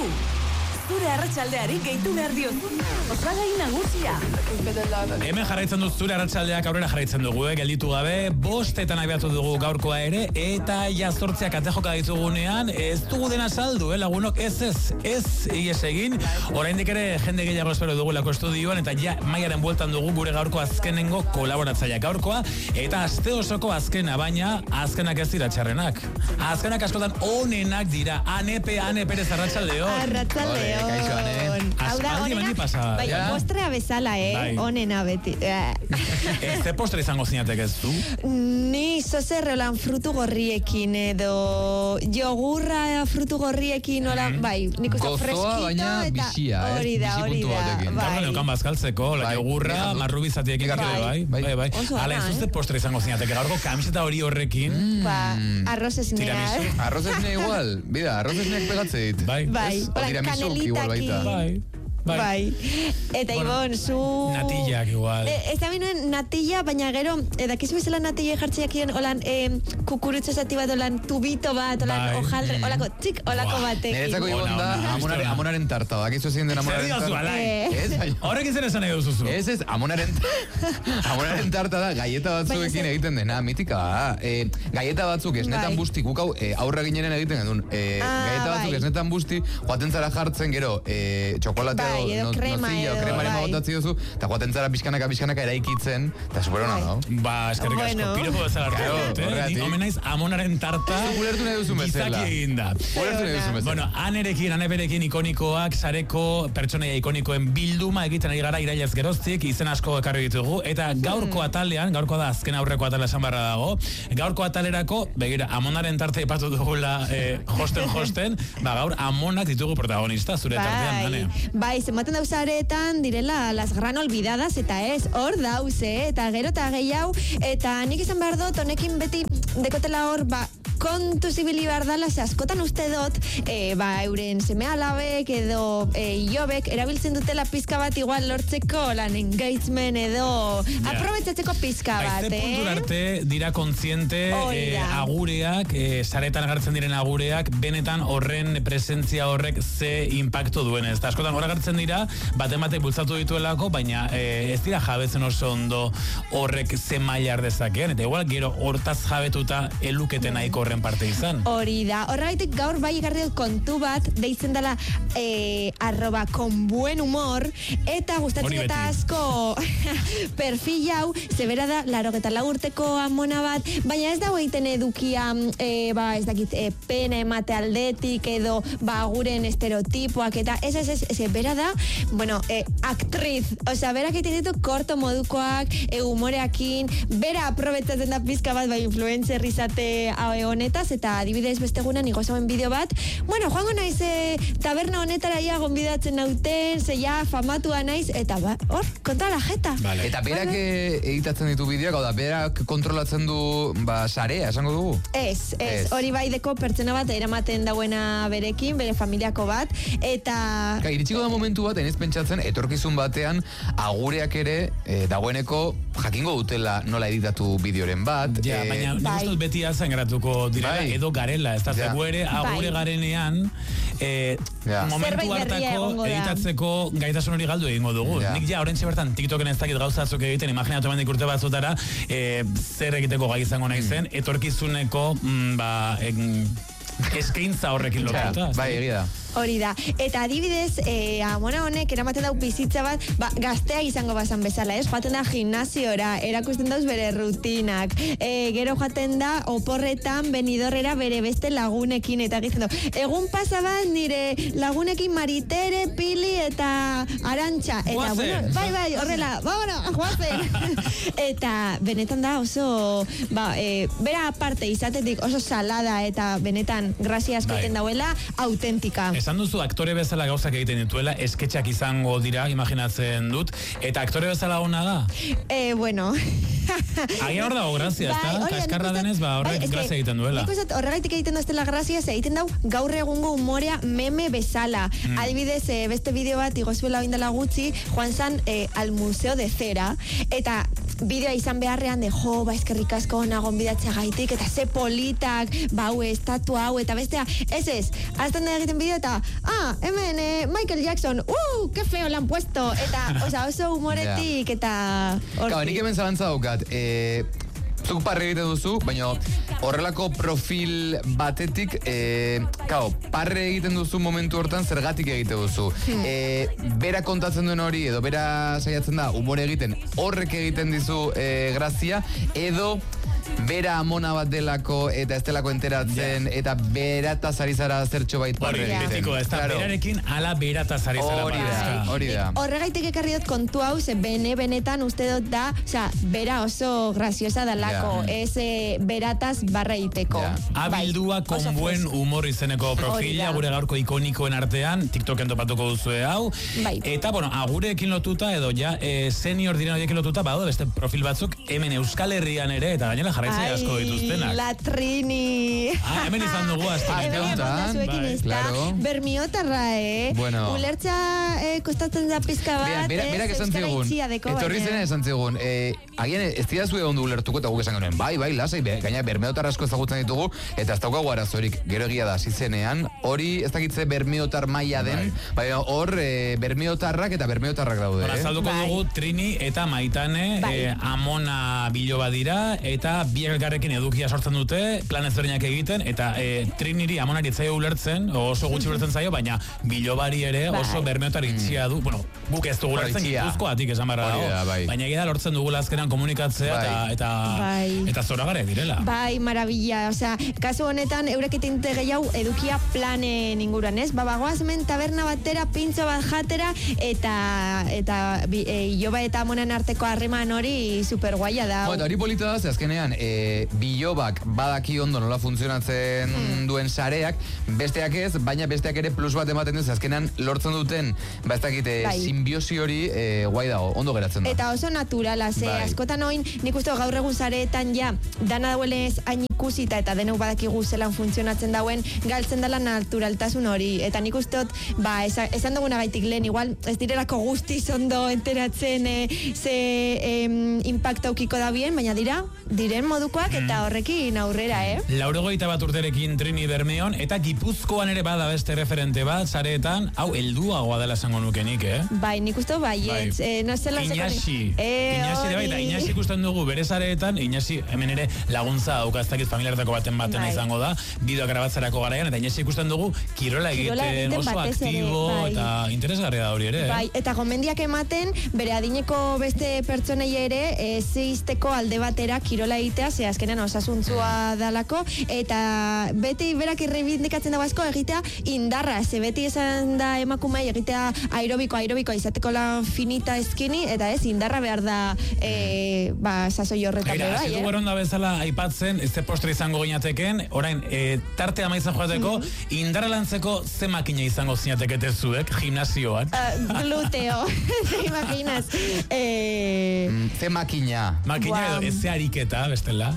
Zure arratsaldeari gehitu behar diozu. Osagai nagusia. Hemen jarraitzen dut zure arratsaldeak aurrera jarraitzen dugu, gelditu gabe, 5etan abiatu dugu gaurkoa ere, eta jazortziak atejoka ditugunean, ez dugu dena saldu, lagunok, ez ies egin, oraindik ere jende gehiago espero dugulako estudioan, eta ja maiaren bueltan dugu gure gaurko azkenengo kolaboratzailea gaurkoa, eta aste osoko azkena, baina azkenak ez dira txarrenak. Azkenak askotan onenak dira, Ane Perez arratsaldeon. Arratsaldeon. Aspaldi bani pasada. Bai, postrea bezala, onena beti. Ze postre izango zinatek ez du? Ni zozerreolan frutu gorriekin edo jogurra frutu gorriekin olan, bai, nik uste freskito baina eta bizia, hori da. Gaur neukan bazkaltzeko, jogurra, marrubizatiekin bai. Hala, ez duzte postre izango zinatek, gaurko kamiseta hori horrekin. Arroz esnea. Arroz esnea igual, bida, arroz esneak pegatze dit. Bai, kanelitakin. Bai. Eta Ibon, zu... Natillak igual. Ez da binuen natilla, baina gero, dakizu bezala natilla jartziak ion, holan, kukurutza zati bat, holan, tubito bat, holan, ojaldre, holako, txik, holako batekin. Neretzako Ibon da, amonaren tarta, dakizu ezin den amonaren tarta. Horrek izan esan edo zuzu. Ez, amonaren tarta da, gaieta batzuekin egiten dena, mitika. Gaieta batzuk esnetan busti, guk hau aurra ginenen egiten genuen. Gaieta batzuk esnetan busti, joaten zara jartzen gero, txokolatea edo kremaren magotatzi duzu, eta joaten zara pixkanaka eraikitzen, eta superona, no? Ba, eskerrik asko, piropo bezala hartu. Ni omenaiz amonaren tarta ulertu nahi duzu bezala. Gizaki eginda. Bueno, aneperekin ikonikoak, sareko pertsonaia ikonikoen bilduma egiten ari gara irailez geroztik, izen asko ekarri ditugu, eta gaurko atalean, gaurko da azken aurreko atalea esan barra dago, gaurko atalerako, begira, amonaren tarte ipatu dugula josten, ba gaur amonak ditugu protagonista, zure tartean, Ane. Bai, zenbaten dauz aretan direla las gran olvidadas, eta ez, hor dauz, eta gero eta gehiago, eta nik izan behar dut, honekin beti dekotela hor, kontu zibili behar dala, ze askotan uste dut, euren seme alabek edo iobek erabiltzen dutela pizka bat igual lortzeko lan engagement edo aprobetzatzeko pizka bat, Ze puntur arte dira kontziente agureak, saretan agertzen diren agureak, benetan horren presentzia horrek ze impacto duen ez. Askotan hor agertzen dira, batek bultzatu dituelako, baina ez dira jabetzen oso ondo horrek ze maila dezakeen, eta igual gero hortaz jabetuta eluketen nahiko horren parte izan. Hori da, horregaitik gaur bai ekarri kontu bat, deitzen dela @ con buen humor, eta gustatzen eta asko perfil hau, zebera da 84 urteko amona bat, baina ez dago egiten edukia, ez dakit, pena emate aldetik, edo guren estereotipoak, eta ez, bera da, aktriz, osea, berak egiten ditu korto modukoak, humoreakin, bera aprobetzatzen da pizka bat, influencer izate honetaz, eta adibidez bestegunan igozauen bideo bat, joango naiz taberna honetara ia gonbidatzen nauten, zeia famatua naiz, eta hor, kontra la jeta. Vale. Eta berak editatzen ditu bideoak, hau da, berak kontrolatzen du, sarea, esango dugu? Ez, hori baideko pertsona bat eramaten dauena berekin, bere familiako bat, eta... Iritsiko da momentu bat, enez pentsatzen, etorkizun batean, agureak ere, dagoeneko, jakingo dutela nola editatu bideoren bat. Baina nik uste beti azan geratuko dira, edo garela, ez da zegoere, agure garenean, momentu hartako editatzeko gaitasun hori galdu egingo dugu. Nik horrentxe bertan TikToken ez dakit gauzatzuk egiten, imaginatu mendik urte batzutara, zer egiteko gai izango nahi zen, etorkizuneko eskaintza horrekin lotuta. Bai, egia da. Hori da. Eta adibidez, amona honek eramaten dau bizitza bat, gaztea izango bazan bezala, ez? Joaten da gimnaziora, erakusten dauz bere rutinak. Gero joaten da oporretan Benidorrera bere beste lagunekin, eta egiten du. Egun pasa bat nire lagunekin Maritere, Pili eta Arantxa. Eta, bai, horrela, joazen. Eta benetan da oso, bera aparte izatetik oso salada eta benetan grazia asko egiten dauela, autentika. Esan duzu aktore bezala gauzak egiten dituela, esketxak izango dira, imaginatzen dut, eta aktore bezala ona da? Bueno... Agian hor dago grazia, ezta? Kaskarra denez, horrek grazia egiten duela. Nik uste horregaitik egiten duztela grazia, egiten dau gaur egungo umorea meme bezala. Adibidez, beste bideo bat igozuela oindela gutxi, joan zan al Museo de Cera, eta bideoa izan beharrean de eskerrik asko nagon bidatzea gaitik, eta ze politak, estatua hau, eta bestea, ez, azten da egiten bideo, eta, hemen, Michael Jackson, que feo lan puesto, eta, oso humoretik, eta... Nik hemen zalantza daukat, zuk parre egiten duzu, baina horrelako profil batetik, parre egiten duzu momentu hortan zergatik egiten duzu. Bera kontatzen duen hori, edo bera saiatzen da, humore egiten, horrek egiten dizu grazia, edo bera amona bat delako eta ez delako enteratzen, eta berataz ari zara zertxo bait parre egiten. Berarekin ala berataz ari zara. Hori da. Horregaitik ekarri dut kontu hau, ze benetan uste dut da, bera oso graziosa dalako, ez berataz barra egiteko. Abildua con buen humor izeneko profila, gure gaurko ikonikoen artean, TikToken topatuko duzue hau. Eta, agurekin lotuta, edo senior diren horiekin lotuta, beste profil batzuk, hemen Euskal Herrian ere, eta gainera jarraitzea asko dituztenak. La Trini. Hemen izan dugu azten. Bermiotarra, ulertza kostatzen da pizka bat, berak esan zigun, etorri zena esan zigun, agian ez dira zuen ondo ulertuko, eta guk esan genuen, bai, lasai, gaina bermiotar asko ezagutzen ditugu, eta ez daukagu arazorik, gero egia da, zizenean, hori ez dakitze bermiotar maila den, baina hor bermiotarrak eta bermiotarrak daude. Azalduko dugu Trini eta Maitane, amona biloba dira, eta biek elkarrekin edukia sortzen dute, plan ezberdinak egiten, eta Triniri amonari etzaio ulertzen, oso gutxi ulertzen zaio, baina bilobari ere oso bermiotar itxia du, guk ez dugu ulertzen Gipuzkoatik esan barra dago, baina egia da lortzen dugula azkenan komunikatzea eta zoragarek direla. Bai, marabila, kasu honetan eureketin gehiago edukia planen inguruan, ez? Bagoaz hemen taberna batera, pintxo bat jatera, eta iloba eta amonan arteko harreman hori super guaia da. Hori polita da, azkenean, bilobak badaki ondo nola funtzionatzen duen sareak, besteak ez, baina besteak ere plus bat ematen duz, azkenean lortzen duten, ez dakite, simbiosi hori guai dago, ondo geratzen da. Eta oso naturala, askotan oin, nik uste gaur egun sareetan dana dauelez hain ikusita eta deneu badakigu zelan funtzionatzen dauen, galtzen dela naturaltasun hori. Eta nik uste esan duguna gaitik lehen, igual ez direlako guztiz ondo enteratzen ze impacto aukiko da bien, baina diren modukoak eta horrekin aurrera, 81 urterekin Trini Bermeon, eta Gipuzkoan ere bada beste referente bat, sareetan, hau helduagoa dela esango nukenik, Bai, nik uste baiet, no zela Iñasi ere bai, eta Iñasi ikusten dugu bere sareetan, Iñasi hemen ere laguntza daukaztakiz familiartako baten izango da, bideoak grabatzerako garaian, eta Iñasi ikusten dugu kirola egiten oso aktibo, eta interesgarria da hori ere. Bai, eta gomendiak ematen, bere adineko beste pertsonei ere, zeizteko alde batera kirola egitea, ze azkenean osasuntzua dalako, eta beti berak irreibindikatzen dago asko egitea indarra, ze beti esan da emakumei egitea aerobikoa izateko lan finita eskini, eta ez indarra behar da sasoi horretan bai. Hasi dugu eron da bezala aipatzen, ez postre izango ginateken, orain, tarte amaitzen joateko, indarra lantzeko ze makina izango zinatekete zuek, gimnasioan? Gluteo, te imaginas. Ze makina. Makina edo, ez ze ariketa, bestela.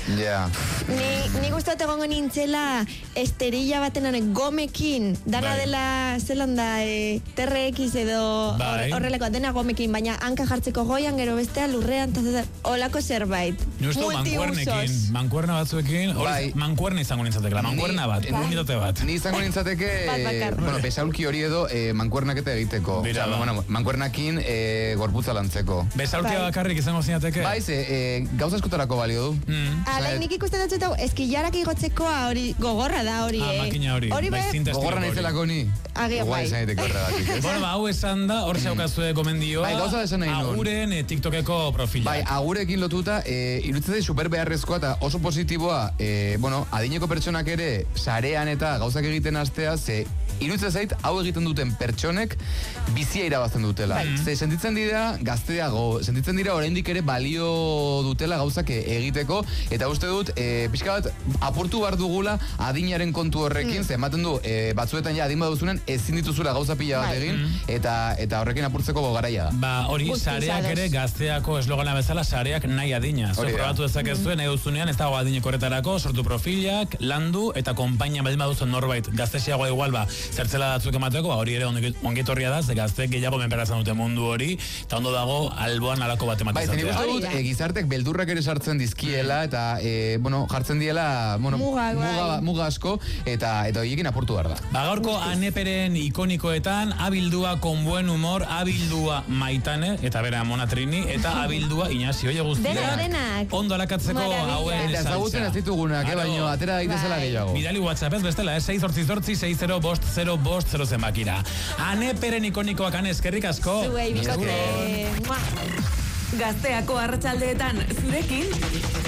Ni gustot egongo nintzela esterilla batenan gomekin, dana dela zelan da TRX edo horreleko dena gomekin, baina hanka jartzeko goian, gero bestea lurrean, olako zerbait. Justo mankuerna batzuekin, mankuerna izango nintzatekela, mankuerna bat, unitate bat. Ni izango nintzateke, besaulki hori edo mankuernak eta egiteko. Mankuernakin gorputza lantzeko. Besaulkia bakarrik izango zinateke? Baiz, gauza eskotarako balio du. Ala, nik ikusten dut zutau, eskillarak igotzeko hori gogorra da hori, makina hori, gogorra nahizelako ni. Agia bai. Hau esan da, hor zeukazue gomendioa, aguren TikTokeko profila. Bai, agurekin lotuta, irutzen super beharrezkoa eta oso positiboa, adineko pertsonak ere sarean eta gauzak egiten hastea, ze iruditzen zait, hau egiten duten pertsonek bizia irabazten dutela. Ze sentitzen dira gazteago, sentitzen dira oraindik ere balio dutela gauzak egiteko, eta uste dut, pixka bat, apurtu behar dugula adinaren kontu horrekin, ze ematen du, batzuetan ja adin baduzunen ezin dituzula gauza pila bat egin, eta horrekin apurtzeko garaia da. Ba, hori, sareak ere gazteako eslogana bezala, sareak nahi adina. Probatu dezakezuen, nahi duzunean, ez dago adineko horretarako, sortu profilak, landu, eta konpainia baldin baduzen norbait, gaztesiagoa igual, zertzela datzuk emateko, hori ere ongitorria da, ze gazteek gehiago menperatzen dute mundu hori, eta ondo dago alboan alako bat ematen nik uste dut, gizartek beldurrak ere sartzen dizkiela, eta, jartzen diela, muga asko, eta horiekin apurtu behar da. Ba, gaurko Aneperen ikonikoetan, abildua con buen humor, abildua Maitane, eta bera Mona Trini, eta abildua Iñasi, oie guztiak. Ondo alakatzeko hauen eta ezagutzen ez ditugunak, baino, atera daitezela gehiago. Bidali WhatsApp ez bestela, 688-6050 zenbakira. Aneperen ikonikoak ane eskerrik asko. Zuei, bikote. Gazteako arratsaldeetan zurekin